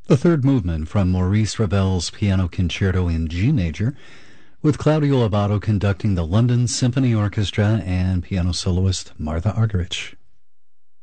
The third movement from Maurice Ravel's Piano Concerto in G major, with Claudio Abbado conducting the London Symphony Orchestra and piano soloist Martha Argerich.